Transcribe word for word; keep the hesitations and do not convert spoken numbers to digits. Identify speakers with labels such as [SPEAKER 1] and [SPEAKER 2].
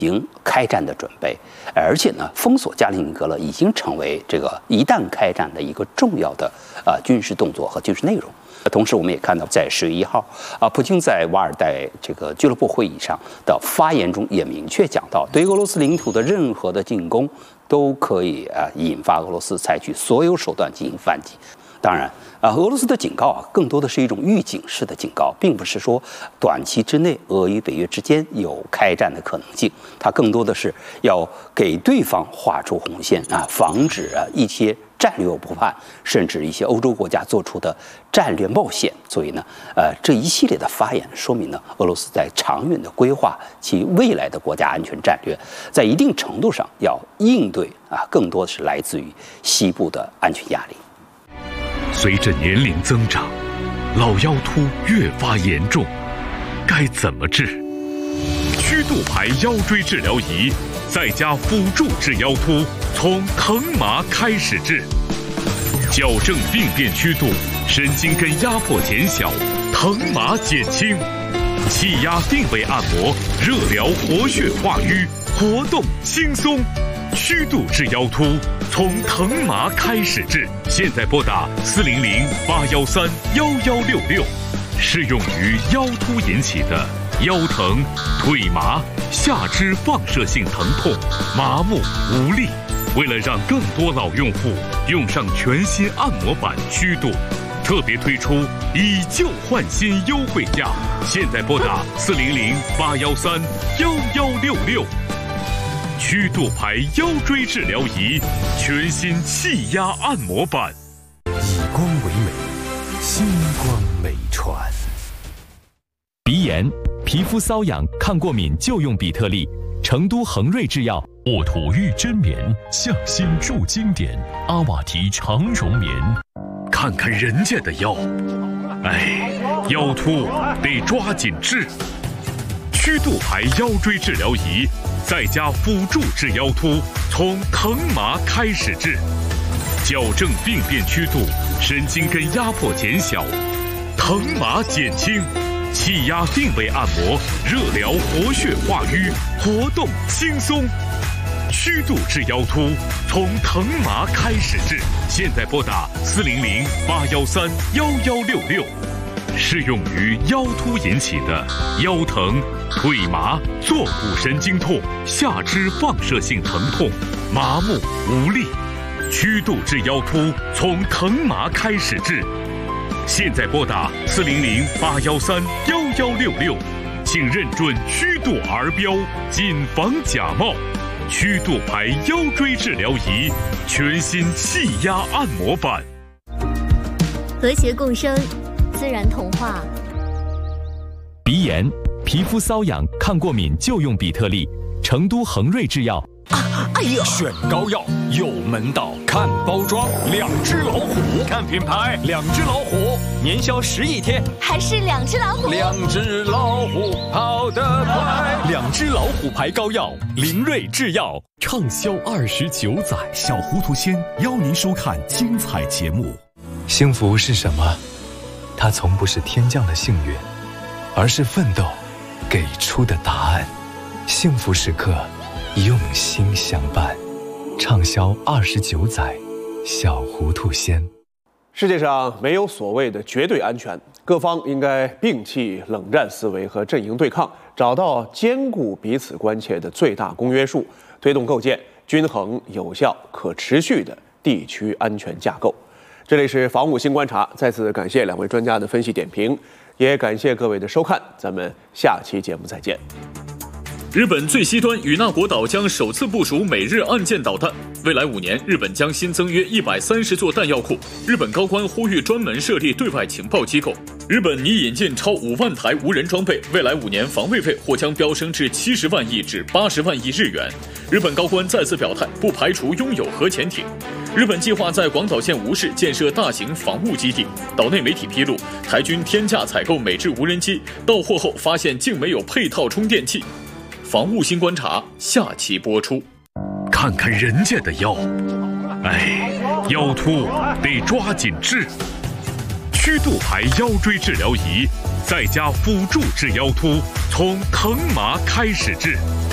[SPEAKER 1] 已经开战的准备，而且呢，封锁加林尼格勒已经成为这个一旦开战的一个重要的呃军事动作和军事内容。同时，我们也看到，在十月一号啊，普京在瓦尔代这个俱乐部会议上的发言中也明确讲到，对俄罗斯领土的任何的进攻都可以啊引发俄罗斯采取所有手段进行反击。当然啊，俄罗斯的警告啊，更多的是一种预警式的警告，并不是说短期之内俄与北约之间有开战的可能性，它更多的是要给对方画出红线啊，防止啊一些战略误判，甚至一些欧洲国家做出的战略冒险。所以呢，呃，这一系列的发言说明呢，俄罗斯在长远的规划其未来的国家安全战略，在一定程度上要应对啊，更多的是来自于西部的安全压力。
[SPEAKER 2] 随着年龄增长，老腰突越发严重，该怎么治？曲度牌腰椎治疗仪再加辅助治腰突，从疼麻开始治，矫正病变曲度，神经根压迫减小，疼麻减轻，气压定位按摩，热疗活血化瘀，活动轻松。曲度治腰突，从疼麻开始治。现在拨打四零零八幺三幺幺六六，适用于腰突引起的腰疼、腿麻、下肢放射性疼痛、麻木无力。为了让更多老用户用上全新按摩板曲度，特别推出以旧换新优惠价。现在拨打四零零八幺三幺幺六六。曲度牌腰椎治疗仪，全新气压按摩板，
[SPEAKER 3] 以光为美，星光美传。
[SPEAKER 4] 鼻炎、皮肤瘙痒、抗过敏就用比特利。成都恒瑞制药
[SPEAKER 5] 沃土玉真棉，匠心铸经典，阿瓦提长绒棉。
[SPEAKER 2] 看看人家的腰，哎，腰突得抓紧治。曲度牌腰椎治疗仪，再加辅助治腰突，从疼麻开始治，矫正病变曲度，神经根压迫减小，疼麻减轻，气压定位按摩，热疗活血化瘀，活动轻松。曲度治腰突，从疼麻开始治。现在拨打四零零八幺三幺幺六六。适用于腰突引起的腰疼、腿麻、坐骨神经痛、下肢放射性疼痛、麻木无力。曲度治腰突，从疼麻开始治。现在拨打四零零八幺三幺幺六六，请认准曲度儿标，谨防假冒。曲度牌腰椎治疗仪，全新气压按摩板。
[SPEAKER 6] 和谐共生，自然童话。
[SPEAKER 4] 鼻炎、皮肤瘙痒、抗过敏就用比特利。成都恒瑞制药。
[SPEAKER 3] 啊，哎呀！选膏药有门道，看包装，两只老虎；
[SPEAKER 5] 看品牌，
[SPEAKER 3] 两只老虎，年销十亿天，
[SPEAKER 6] 还是两只老虎。
[SPEAKER 3] 两只老虎跑得快，两只老虎牌膏药，林瑞制药
[SPEAKER 5] 畅销二十九载。小糊涂仙邀您收看精彩节目。
[SPEAKER 7] 幸福是什么？它从不是天降的幸运，而是奋斗给出的答案。幸福时刻，用心相伴，畅销二十九载。小糊涂仙。
[SPEAKER 8] 世界上没有所谓的绝对安全，各方应该摒弃冷战思维和阵营对抗，找到兼顾彼此关切的最大公约数，推动构建均衡、有效、可持续的地区安全架构。这里是防务新观察，再次感谢两位专家的分析点评，也感谢各位的收看，咱们下期节目再见。
[SPEAKER 9] 日本最西端与那国岛将首次部署美日岸舰导弹，未来五年，日本将新增约一百三十座弹药库。日本高官呼吁专门设立对外情报机构。日本拟引进超五万台无人装备，未来五年防卫费或将飙升至七十万亿至八十万亿日元。日本高官再次表态，不排除拥有核潜艇。日本计划在广岛县吴市建设大型防务基地。岛内媒体披露，台军天价采购美制无人机，到货后发现竟没有配套充电器。防务新观察下期播出。
[SPEAKER 2] 看看人家的腰，哎，腰突得抓紧治。曲度牌腰椎治疗仪，再加辅助治腰突，从疼麻开始治。